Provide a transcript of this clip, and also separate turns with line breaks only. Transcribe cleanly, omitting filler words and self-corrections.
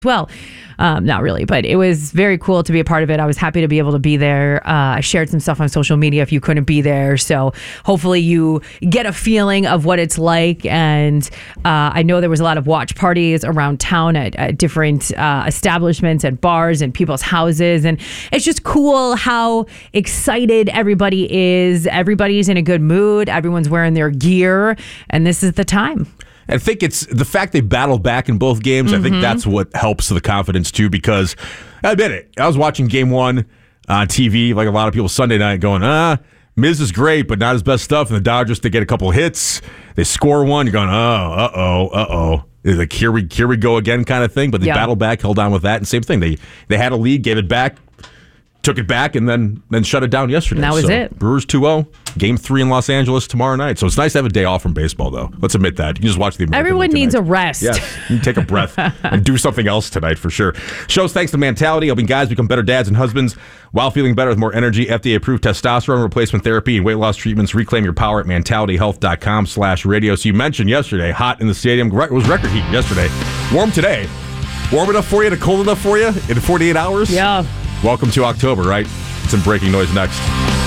well. Not really, but it was very cool to be a part of it. I was happy to be able to be there. I shared some stuff on social media if you couldn't be there. So hopefully you get a feeling of what it's like. And I know there was a lot of watch parties around town at different establishments and bars and people's houses. And it's just cool how excited everybody is. Everybody's in a good mood. Everyone's wearing their gear. And this is the time.
I think it's the fact they battled back in both games. I think that's what helps the confidence, too, because I admit it. I was watching game one on TV, like a lot of people Sunday night, going, Miz is great, but not his best stuff. And the Dodgers, they get a couple hits. They score one. You're going, uh-oh. It's like, here we go again kind of thing. But they battled back, held on with that. And same thing. They had a lead, gave it back, took it back, and then shut it down yesterday.
That was it.
Brewers 2-0. Game 3 in Los Angeles tomorrow night. So it's nice to have a day off from baseball, though. Let's admit that. You can just watch the American
Everyone
League
needs
tonight.
a rest.
Yes. You can take a breath and do something else tonight for sure. Shows thanks to Mentality, helping guys become better dads and husbands while feeling better with more energy. FDA-approved testosterone replacement therapy and weight loss treatments. Reclaim your power at mentalityhealth.com/radio. So you mentioned yesterday, hot in the stadium. It was record heat yesterday. Warm today. Warm enough for you to cold enough for you in 48 hours?
Yeah.
Welcome to October, right? Some breaking noise next.